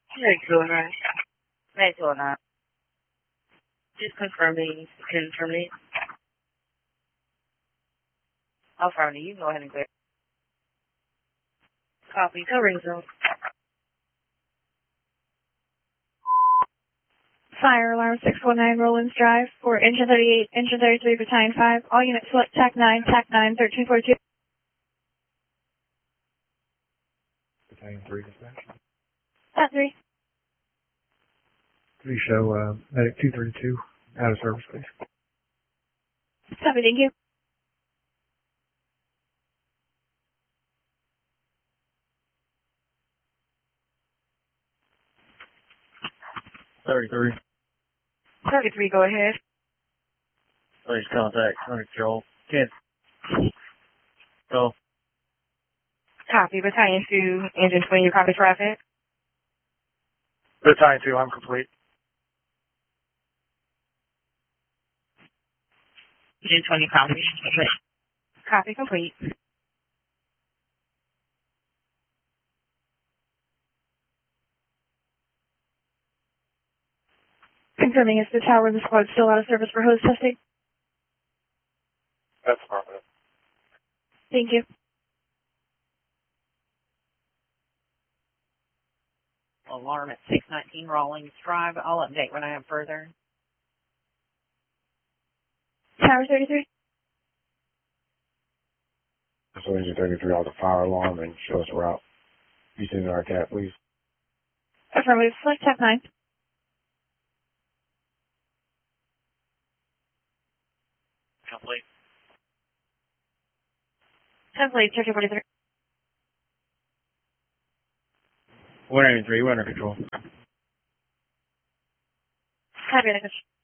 Very cool, right? Very cool, not. Just confirm me. I'll follow you. You can go ahead and clear. Copy. Covering zone. Fire alarm 619 Rollins Drive for engine 38, engine 33, battalion 5. All units select TAC 9, TAC 9, 1342. Battalion 3 dispatch. TAC 3. 3 show medic 232 out of service, please. Copy, thank you. $33. 33, go ahead. Please contact Hunter Joel. Kent. Go. Copy. Battalion 2, engine 20, you copy traffic? Battalion 2, I'm complete. Engine 20, copy. Copy complete. Confirming is the tower of the squad still out of service for hose testing? That's affirmative. Thank you. Alarm at 619 Rawlings Drive. I'll update when I have further. Tower 33. So engine 33 out the fire alarm and show us a route. Using our cat, please. Affirmative. Select TAC 9. Complete. Template 1343. 183, we're under control. Copy,